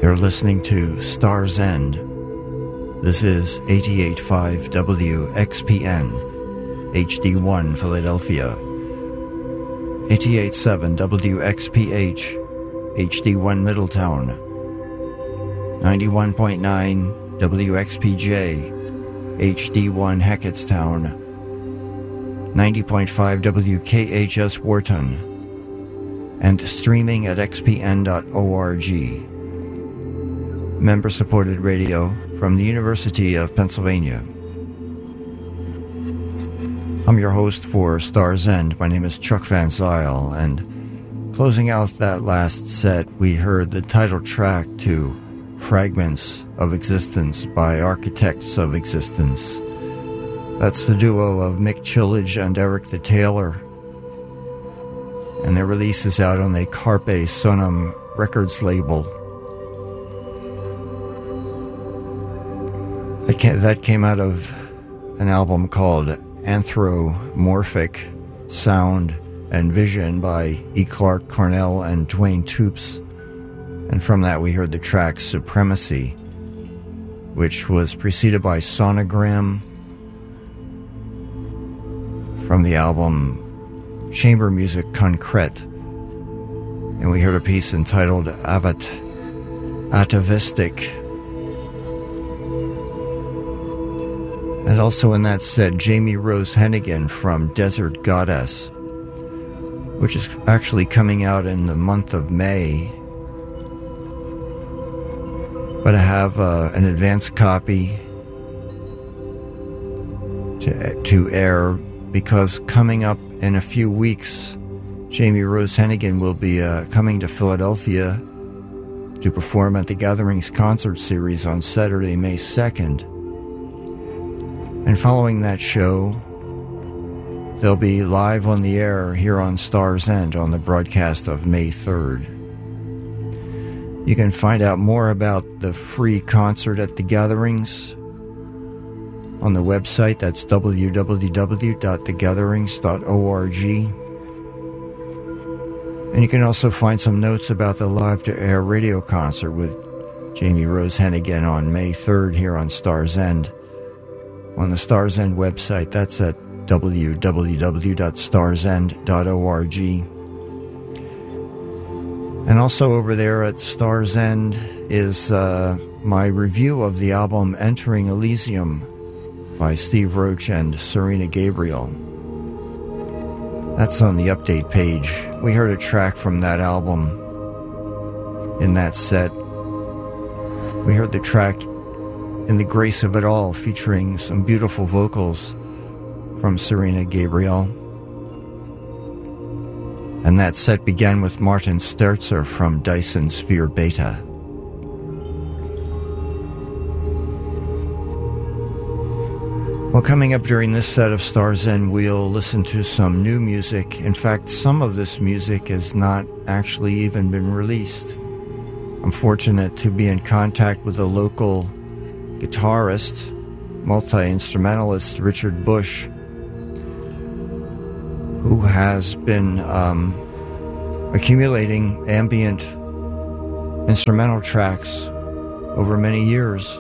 You're listening to Star's End. This is 88.5 WXPN, HD1 Philadelphia, 88.7 WXPH, HD1 Middletown, 91.9 WXPJ, HD1 Hackettstown, 90.5 WKHS Wharton, and streaming at xpn.org. Member-supported radio from the University of Pennsylvania. I'm your host for Star's End. My name is Chuck Van Zyl, and closing out that last set, we heard the title track to Fragments of Existence by Architects of Existence. That's the duo of Mick Chillage and Eric the Tailor, and their release is out on the Carpe Sonum Records label. That came out of an album called Anthropomorphic Sound and Vision by E. Clark Cornell and Dwayne Toops. And from that we heard the track Supremacy, which was preceded by Sonogram from the album Chamber Music Concrete. And we heard a piece entitled Atavistic. And also in that set, Jamie Rose Hennigan from Desert Goddess, which is actually coming out in the month of May. But I have an advanced copy to air because coming up in a few weeks, Jamie Rose Hennigan will be coming to Philadelphia to perform at the Gatherings Concert Series on Saturday, May 2nd. And following that show, they'll be live on the air here on Star's End on the broadcast of May 3rd. You can find out more about the free concert at the Gatherings on the website. That's www.thegatherings.org. And you can also find some notes about the live-to-air radio concert with Jamie Rose Hennigan on May 3rd here on Star's End. On the Star's End website, that's at www.starsend.org. And also over there at Star's End is my review of the album Entering Elysium by Steve Roach and Serena Gabriel. That's on the update page. We heard a track from that album in that set. We heard the track In the Grace of It All, featuring some beautiful vocals from Serena Gabriel. And that set began with Martin Sterzer from Dyson Sphere Beta. Well, coming up during this set of Star's End, we'll listen to some new music. In fact, some of this music has not actually even been released. I'm fortunate to be in contact with a local guitarist, multi-instrumentalist Richard Bush, who has been accumulating ambient instrumental tracks over many years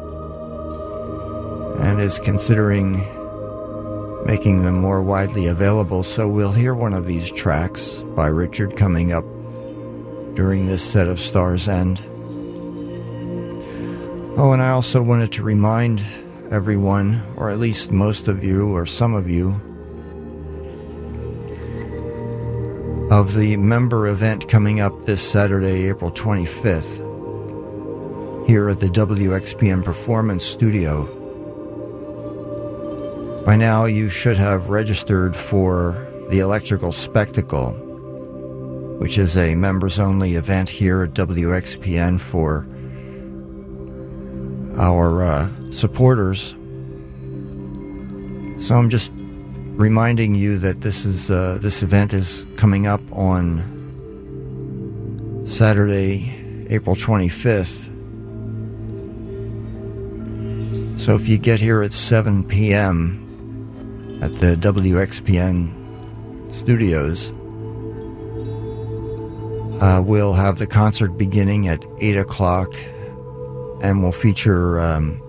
and is considering making them more widely available. So we'll hear one of these tracks by Richard coming up during this set of Star's End. Oh, and I also wanted to remind everyone, or at least most of you, or some of you, of the member event coming up this Saturday, April 25th, here at the WXPN Performance Studio. By now, you should have registered for the Electrical Spectacle, which is a members-only event here at WXPN for our supporters. So I'm just reminding you that this event is coming up on Saturday, April 25th. So if you get here at 7 p.m. at the WXPN studios, We'll have the concert beginning at 8 o'clock, and we'll feature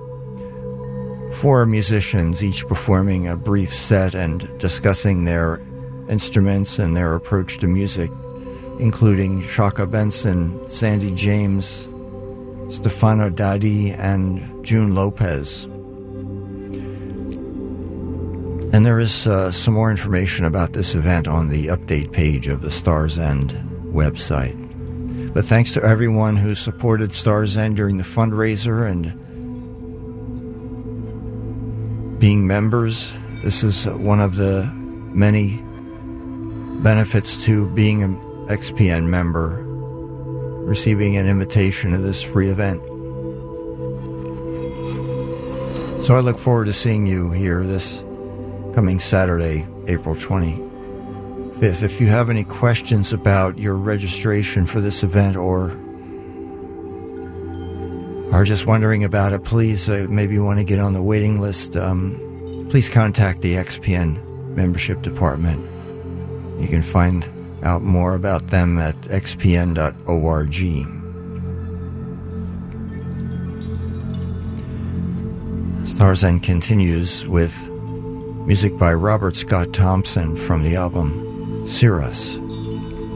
4 musicians, each performing a brief set and discussing their instruments and their approach to music, including Shaka Benson, Sandy James, Stefano Daddi, and June Lopez. And there is some more information about this event on the update page of the Star's End website. But thanks to everyone who supported Star's End during the fundraiser and being members. This is one of the many benefits to being an XPN member, receiving an invitation to this free event. So I look forward to seeing you here this coming Saturday, April 25th. If you have any questions about your registration for this event or are just wondering about it, please, maybe you want to get on the waiting list, please contact the XPN membership department. You can find out more about them at xpn.org. Star's End continues with music by Robert Scott Thompson from the album Cirrus.